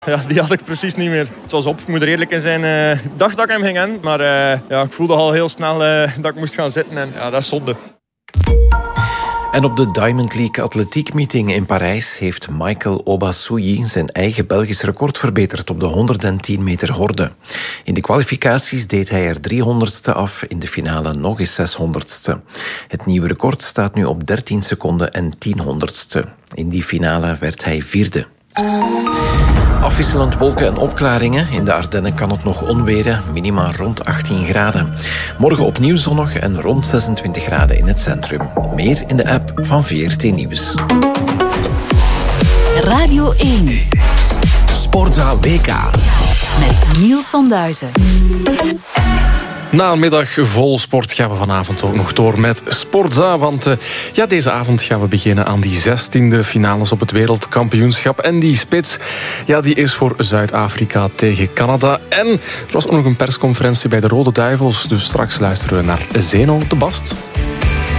Ja, die had ik precies niet meer. Het was op, ik moet er eerlijk in zijn. Ik dacht dat ik hem ging in, maar ik voelde al heel snel dat ik moest gaan zitten. En ja, dat is zonde. En op de Diamond League Atletiek Meeting in Parijs heeft Michael Obasouyi zijn eigen Belgisch record verbeterd op de 110 meter horde. In de kwalificaties deed hij er 300ste af, in de finale nog eens 600ste. Het nieuwe record staat nu op 13 seconden en 1000ste. In die finale werd hij 4e. Afwisselend wolken en opklaringen. In de Ardennen kan het nog onweren, minima rond 18 graden. Morgen opnieuw zonnig en rond 26 graden in het centrum. Meer in de app van VRT Nieuws. Radio 1. Sportza WK. Met Niels van Duizen. Na een middag vol sport gaan we vanavond ook nog door met Sportza. Want deze avond gaan we beginnen aan die 16e finales op het wereldkampioenschap. En die spits, die is voor Zuid-Afrika tegen Canada. En er was ook nog een persconferentie bij de Rode Duivels. Dus straks luisteren we naar Zeno de Bast.